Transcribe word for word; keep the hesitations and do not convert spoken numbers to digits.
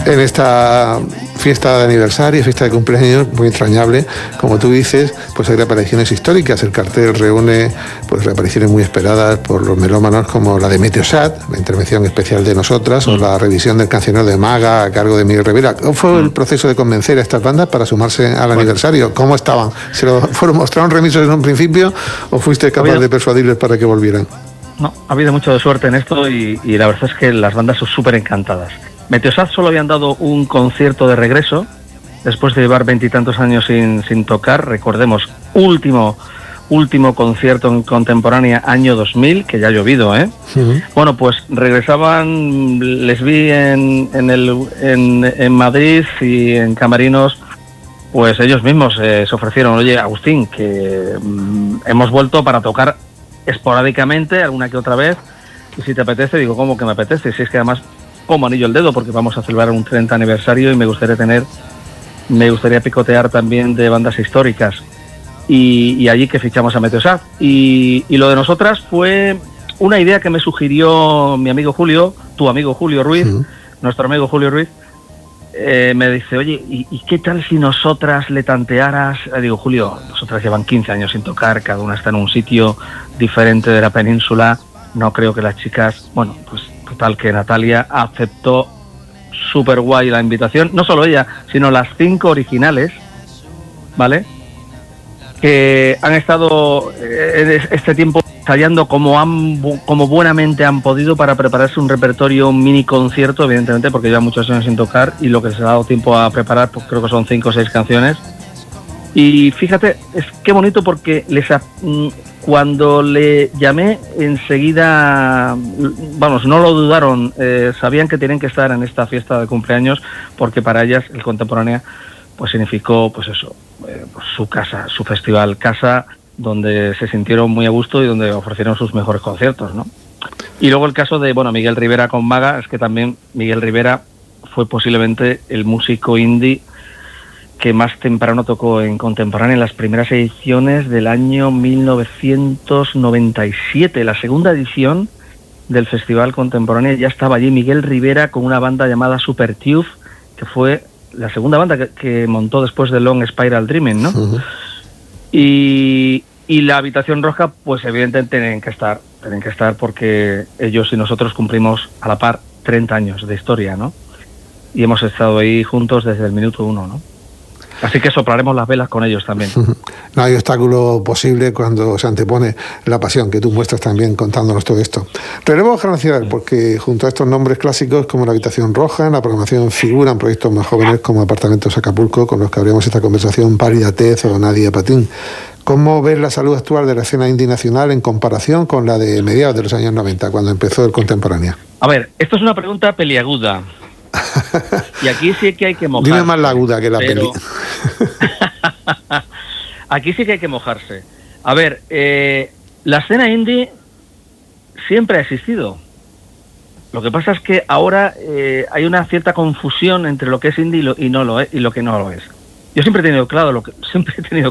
en esta fiesta de aniversario, fiesta de cumpleaños, muy entrañable, como tú dices, pues hay reapariciones históricas. El cartel reúne pues reapariciones muy esperadas por los melómanos, como la de Meteosat, la intervención especial de Nosotras, o la revisión del cancionero de Maga a cargo de Miguel Rivera. ¿Cómo fue el proceso de convencer a estas bandas para sumarse al bueno. aniversario? ¿Cómo estaban? ¿Se lo fueron mostraron remisos en un principio o fuiste capaz habido, de persuadirles para que volvieran? No, ha habido mucho de suerte en esto y, y la verdad es que las bandas son súper encantadas. Meteosat solo habían dado un concierto de regreso después de llevar veintitantos años sin, sin tocar. Recordemos, último último concierto en Contemporánea, año dos mil, que ya ha llovido, ¿eh? Uh-huh. Bueno, pues regresaban, les vi en, en, el, en, en Madrid y en Camarinos, pues ellos mismos eh, se ofrecieron, oye, Agustín, que mm, hemos vuelto para tocar esporádicamente, alguna que otra vez, y si te apetece, digo, ¿cómo que me apetece? Si es que además como anillo al dedo, porque vamos a celebrar un treinta aniversario y me gustaría tener, me gustaría picotear también de bandas históricas. Y, y allí que fichamos a Meteosat. Y, y lo de Nosotras fue una idea que me sugirió mi amigo Julio, tu amigo Julio Ruiz, sí. nuestro amigo Julio Ruiz. Eh, me dice, oye, ¿y, ¿y qué tal si Nosotras le tantearas? Le digo, Julio, Nosotras llevan quince años sin tocar, cada una está en un sitio diferente de la península. No creo que las chicas, bueno, pues total que Natalia aceptó súper guay la invitación. No solo ella, sino las cinco originales, ¿vale? Que han estado eh, este tiempo ensayando como, han, como buenamente han podido para prepararse un repertorio, un mini concierto, evidentemente, porque llevan muchos años sin tocar y lo que se ha dado tiempo a preparar, pues creo que son cinco o seis canciones. Y fíjate, es qué bonito porque les ha, cuando le llamé enseguida, vamos, no lo dudaron, eh, sabían que tienen que estar en esta fiesta de cumpleaños porque para ellas el Contemporánea pues significó, pues eso, eh, pues su casa, su festival casa, donde se sintieron muy a gusto y donde ofrecieron sus mejores conciertos, ¿no? Y luego el caso de, bueno, Miguel Rivera con Maga, es que también Miguel Rivera fue posiblemente el músico indie que más temprano tocó en Contemporánea en las primeras ediciones del año mil novecientos noventa y siete. La segunda edición del Festival Contemporánea ya estaba allí Miguel Rivera con una banda llamada Super Tube, que fue la segunda banda que, que montó después de Long Spiral Dreaming, ¿no? Uh-huh. Y, y la Habitación Roja, pues evidentemente tienen que estar, tienen que estar porque ellos y nosotros cumplimos a la par treinta años de historia, ¿no? Y hemos estado ahí juntos desde el minuto uno, ¿no? Así que soplaremos las velas con ellos también. No hay obstáculo posible cuando se antepone la pasión que tú muestras también contándonos todo esto. Relevo generacional, porque junto a estos nombres clásicos como la Habitación Roja, en la programación figuran proyectos más jóvenes como Apartamentos Acapulco, con los que abrimos esta conversación, Pálida Tez o Nadia Patín. ¿Cómo ves la salud actual de la escena indie nacional en comparación con la de mediados de los años noventa, cuando empezó el Contemporánea? A ver, esto es una pregunta peliaguda. Y aquí sí que hay que mojarse. Dime más la aguda que la pero... peli. Aquí sí que hay que mojarse. A ver, eh, la escena indie siempre ha existido. Lo que pasa es que ahora eh, hay una cierta confusión entre lo que es indie y, lo, y no lo es, y lo que no lo es. Yo siempre he tenido claro lo que siempre he tenido